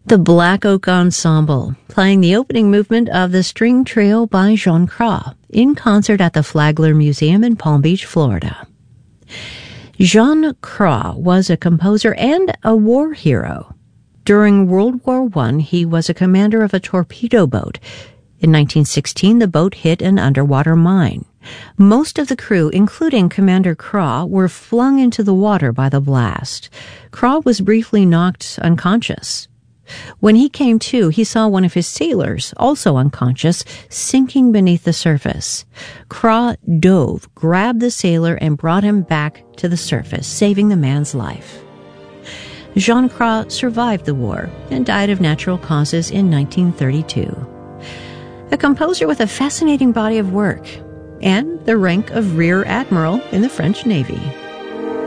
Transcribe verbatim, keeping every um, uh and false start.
The Black Oak Ensemble, playing the opening movement of the string trio by Jean Cras, in concert at the Flagler Museum in Palm Beach, Florida. Jean Cras was a composer and a war hero. During World War One, he was a commander of a torpedo boat. In nineteen sixteen, the boat hit an underwater mine. Most of the crew, including Commander Cras, were flung into the water by the blast. Cras was briefly knocked unconscious. When he came to, he saw one of his sailors, also unconscious, sinking beneath the surface. Cras dove, grabbed the sailor, and brought him back to the surface, saving the man's life. Jean Cras survived the war and died of natural causes in nineteen thirty-two. A composer with a fascinating body of work and the rank of Rear Admiral in the French Navy.